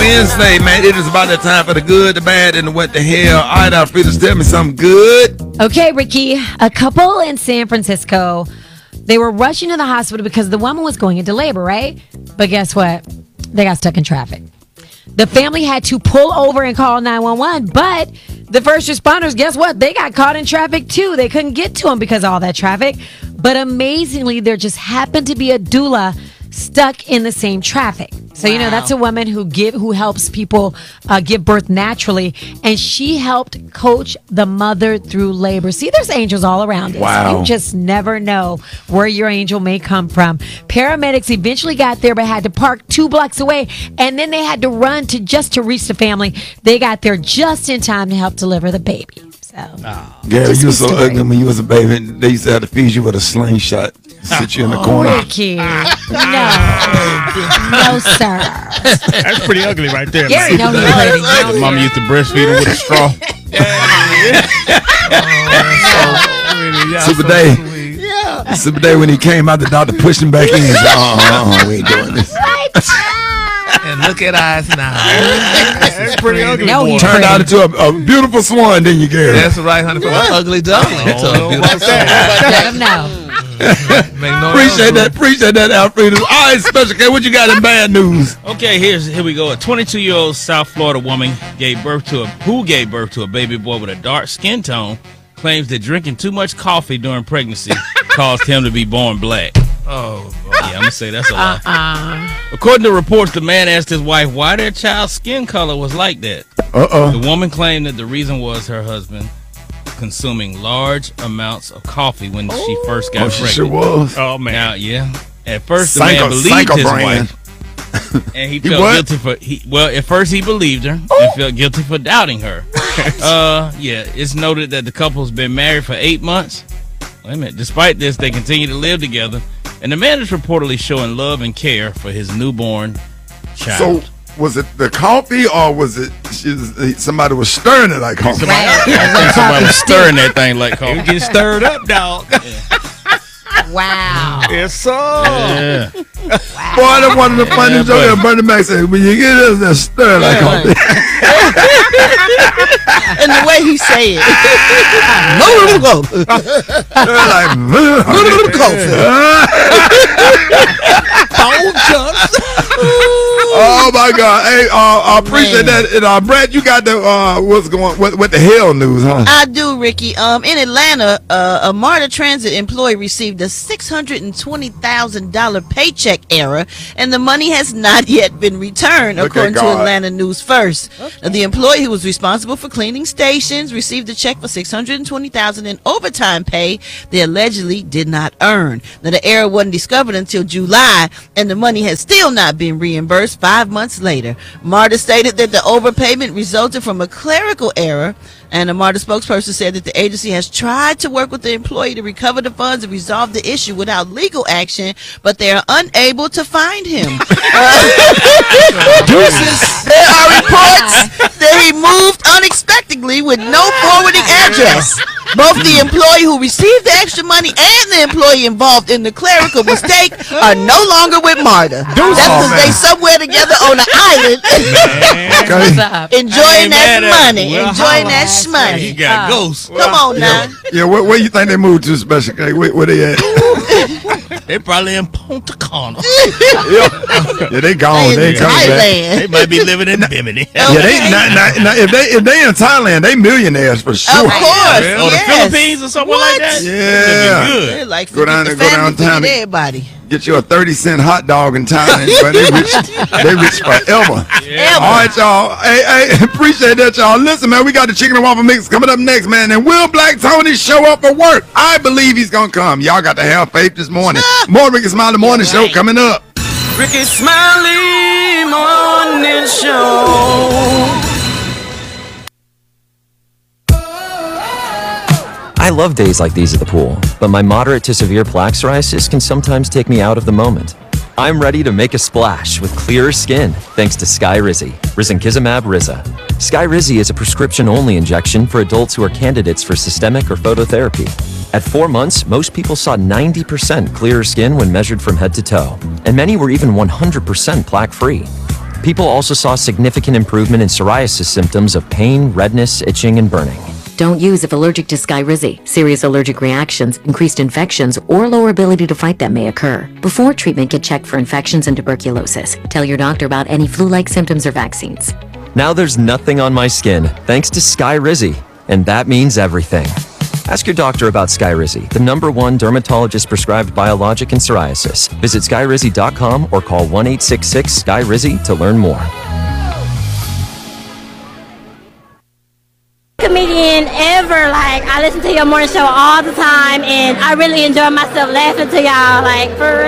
Wednesday, man. It is about that time for the good, the bad, and the what the hell. All right, Alfredo, tell me something good. Okay, Ricky. A couple in San Francisco, they were rushing to the hospital because the woman was going into labor, right? But guess what? They got stuck in traffic. The family had to pull over and call 911, but the first responders, guess what? They got caught in traffic too. They couldn't get to them because of all that traffic. But amazingly, there just happened to be a doula stuck in the same traffic. So, you know, that's a woman who helps people give birth naturally. And she helped coach the mother through labor. See, there's angels all around us. Wow. You just never know where your angel may come from. Paramedics eventually got there, but had to park 2 blocks away. And then they had to run just to reach the family. They got there just in time to help deliver the baby. So, Gary, you were so ugly when you was a baby. They used to have to feed you with a slingshot. Sit you in the corner. Ricky. No, sir. That's pretty ugly right there. Gary, no, he's pretty. No, Mama used to breastfeed him with a straw. Super Day. Yeah. Super Day when he came out, the doctor pushed him back in. He said, we ain't doing this. And look at us now. That's pretty ugly. No, boy. he's Turned out pretty. into a beautiful swan, didn't you, Gary? That's right, honey. From an ugly duckling. It's a beautiful Let him know. Make no Appreciate that, Alfredo. All right, Special K, what you got in bad news? Okay, here we go. A 22-year-old South Florida woman gave birth to a baby boy with a dark skin tone. Claims that drinking too much coffee during pregnancy caused him to be born black. Oh, Yeah, I'm gonna say that's a lie. According to reports, the man asked his wife why their child's skin color was like that. The woman claimed that the reason was her husband consuming large amounts of coffee when she first got She pregnant. sure was. Oh man! Now, yeah. At first, the man believed his wife, and he felt guilty for. At first he believed her and felt guilty for doubting her. It's noted that the couple's been married for 8 months. Wait a minute. Despite this, they continue to live together, and the man is reportedly showing love and care for his newborn child. So, was it the coffee or was it somebody was stirring it like coffee? Somebody was stirring that thing like coffee. You get stirred up, dog. Wow. Yes, sir. Yeah. Boy, that's one of the funniest jokes that Bernie Mac said. When you get this, then stir like coffee. And the way he say it. No, go. They're like, Bone jumps. oh my God! Hey, I appreciate that. And Brad, you got the what the hell news, huh? I do, Ricky. In Atlanta, a MARTA Transit employee received a $620,000 paycheck error, and the money has not yet been returned, according to Atlanta News First. Okay. The employee who was responsible for cleaning stations received a check for $620,000 in overtime pay they allegedly did not earn. Now, the error wasn't discovered until July, and the money has still not been reimbursed 5 months later. MARTA stated that the overpayment resulted from a clerical error, and a MARTA spokesperson said that the agency has tried to work with the employee to recover the funds and resolve the issue without legal action, but they are unable to find him. There are reports that he moved unexpectedly with no forwarding address. Both the employee who received the extra money and the employee involved in the clerical mistake are no longer with MARTA. That's because they somewhere together on an island enjoying that money. Enjoying that shmoney. He got ghosts. Come on now. Yeah, where you think they moved to, Special K? Where they at? They probably in Punta Cana. Yeah, they gone. They ain't coming back. They might be living in Bimini. Yeah, if they in Thailand, they millionaires for sure. Of course. Or the Philippines or somewhere like that. Yeah. They're like Go down downtown. Everybody. Get you a 30-cent hot dog in Thailand, but they rich forever. Yeah. All right, y'all. Hey, appreciate that, y'all. Listen, man, we got the chicken and waffle mix coming up next, man. And will Black Tony show up for work? I believe he's gonna come. Y'all got to have faith this morning. More Ricky Smiley Morning Show coming up. Ricky Smiley Morning Show. I love days like these at the pool, but my moderate to severe plaque psoriasis can sometimes take me out of the moment. I'm ready to make a splash with clearer skin thanks to Skyrizi, Risankizumab Riza. Skyrizi is a prescription-only injection for adults who are candidates for systemic or phototherapy. At 4 months, most people saw 90% clearer skin when measured from head to toe, and many were even 100% plaque-free. People also saw significant improvement in psoriasis symptoms of pain, redness, itching, and burning. Don't use if allergic to Skyrizi. Serious allergic reactions, increased infections, or lower ability to fight them may occur. Before treatment, get checked for infections and tuberculosis. Tell your doctor about any flu-like symptoms or vaccines. Now there's nothing on my skin, thanks to Skyrizi, and that means everything. Ask your doctor about Skyrizi, the #1 dermatologist-prescribed biologic in psoriasis. Visit skyrizi.com or call 1-866-SKYRIZI to learn more. Comedian ever. Like, I listen to your morning show all the time, and I really enjoy myself laughing to y'all, like, for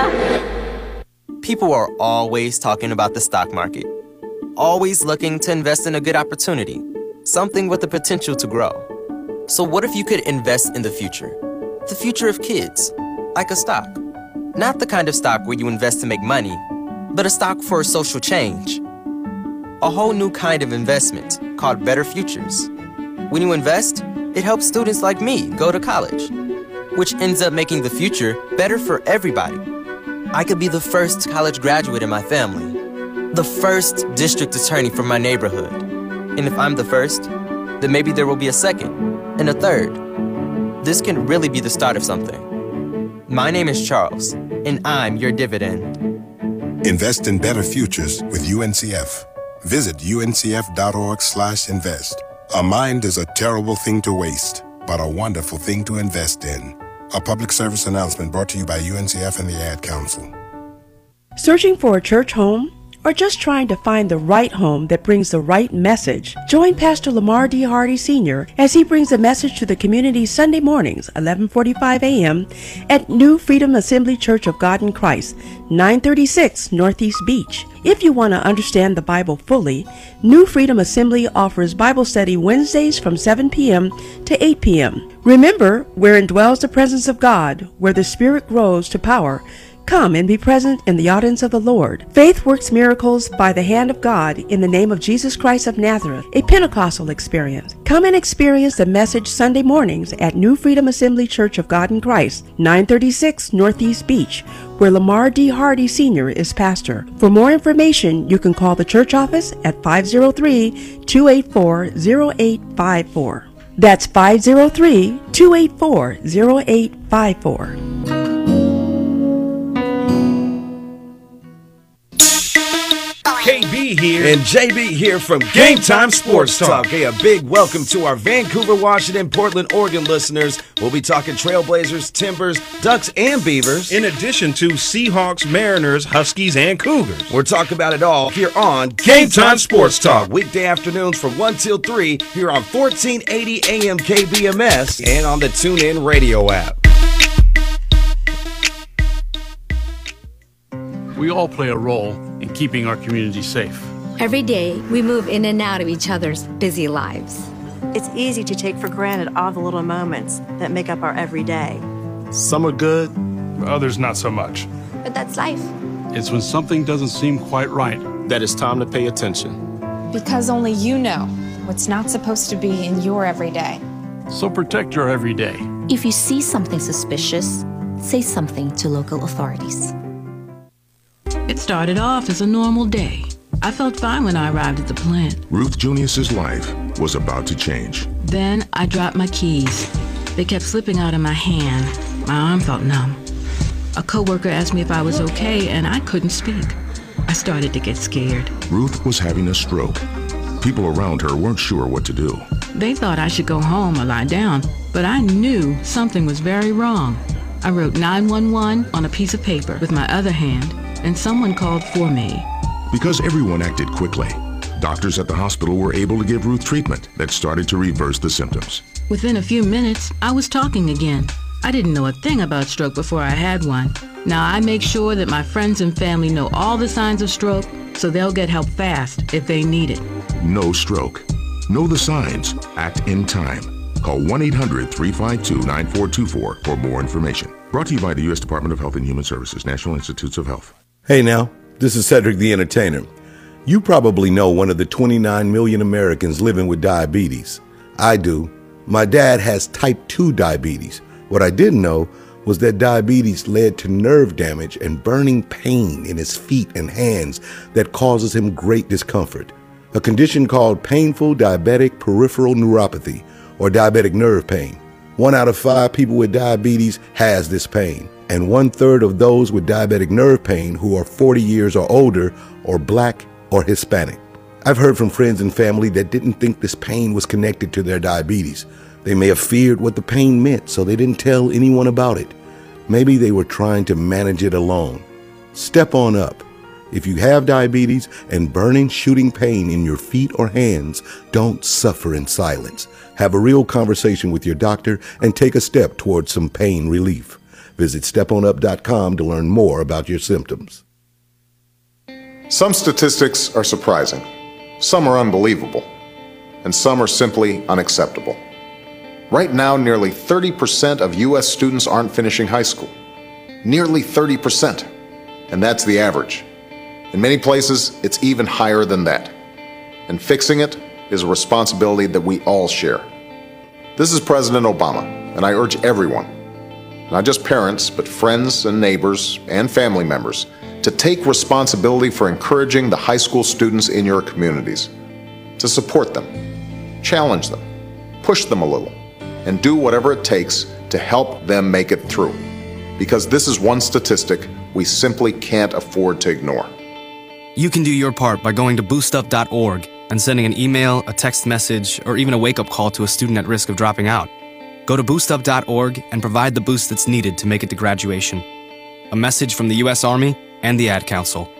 real. People are always talking about the stock market, always looking to invest in a good opportunity, something with the potential to grow. So what if you could invest in the future of kids, like a stock? Not the kind of stock where you invest to make money, but a stock for social change. A whole new kind of investment called Better Futures. When you invest, it helps students like me go to college, which ends up making the future better for everybody. I could be the first college graduate in my family, the first district attorney from my neighborhood. And if I'm the first, then maybe there will be a second and a third. This can really be the start of something. My name is Charles, and I'm your dividend. Invest in better futures with UNCF. Visit uncf.org/invest. A mind is a terrible thing to waste, but a wonderful thing to invest in. A public service announcement brought to you by UNCF and the Ad Council. Searching for a church home? Or just trying to find the right home that brings the right message? Join Pastor Lamar D. Hardy Sr. as he brings a message to the community Sunday mornings, 11:45 a.m. at New Freedom Assembly Church of God in Christ, 936 Northeast Beach. If you want to understand the Bible fully, New Freedom Assembly offers Bible study Wednesdays from 7 p.m. to 8 p.m. Remember, wherein dwells the presence of God, where the Spirit grows to power, come and be present in the audience of the Lord. Faith works miracles by the hand of God in the name of Jesus Christ of Nazareth, a Pentecostal experience. Come and experience the message Sunday mornings at New Freedom Assembly Church of God in Christ, 936 Northeast Beach, where Lamar D. Hardy Sr. is pastor. For more information, you can call the church office at 503-284-0854. That's 503-284-0854. KB here and JB here from Game Time Sports Talk. Hey, a big welcome to our Vancouver, Washington, Portland, Oregon listeners. We'll be talking Trailblazers, Timbers, Ducks, and Beavers. In addition to Seahawks, Mariners, Huskies, and Cougars. We're talking about it all here on Game Time Sports Talk. Weekday afternoons from 1 till 3 here on 1480 AM KBMS and on the TuneIn Radio app. We all play a role in keeping our community safe. Every day, we move in and out of each other's busy lives. It's easy to take for granted all the little moments that make up our everyday. Some are good, others not so much. But that's life. It's when something doesn't seem quite right that it's time to pay attention. Because only you know what's not supposed to be in your everyday. So protect your everyday. If you see something suspicious, say something to local authorities. It started off as a normal day. I felt fine when I arrived at the plant. Ruth Junius's life was about to change. Then I dropped my keys. They kept slipping out of my hand. My arm felt numb. A coworker asked me if I was okay, and I couldn't speak. I started to get scared. Ruth was having a stroke. People around her weren't sure what to do. They thought I should go home or lie down, but I knew something was very wrong. I wrote 911 on a piece of paper with my other hand, and someone called for me. Because everyone acted quickly, doctors at the hospital were able to give Ruth treatment that started to reverse the symptoms. Within a few minutes, I was talking again. I didn't know a thing about stroke before I had one. Now I make sure that my friends and family know all the signs of stroke so they'll get help fast if they need it. No stroke. Know the signs. Act in time. Call 1-800-352-9424 for more information. Brought to you by the U.S. Department of Health and Human Services, National Institutes of Health. Hey now, this is Cedric the Entertainer. You probably know one of the 29 million Americans living with diabetes. I do. My dad has type 2 diabetes. What I didn't know was that diabetes led to nerve damage and burning pain in his feet and hands that causes him great discomfort, a condition called painful diabetic peripheral neuropathy, or diabetic nerve pain. 1 out of 5 people with diabetes has this pain, and 1/3 of those with diabetic nerve pain who are 40 years or older are Black or Hispanic. I've heard from friends and family that didn't think this pain was connected to their diabetes. They may have feared what the pain meant, so they didn't tell anyone about it. Maybe they were trying to manage it alone. Step on up. If you have diabetes and burning, shooting pain in your feet or hands, don't suffer in silence. Have a real conversation with your doctor and take a step towards some pain relief. Visit steponup.com to learn more about your symptoms. Some statistics are surprising, some are unbelievable, and some are simply unacceptable. Right now, nearly 30% of U.S. students aren't finishing high school. Nearly 30%. And that's the average. In many places, it's even higher than that. And fixing it is a responsibility that we all share. This is President Obama, and I urge everyone, not just parents, but friends and neighbors and family members, to take responsibility for encouraging the high school students in your communities, to support them, challenge them, push them a little, and do whatever it takes to help them make it through. Because this is one statistic we simply can't afford to ignore. You can do your part by going to boostup.org and sending an email, a text message, or even a wake-up call to a student at risk of dropping out. Go to boostup.org and provide the boost that's needed to make it to graduation. A message from the U.S. Army and the Ad Council.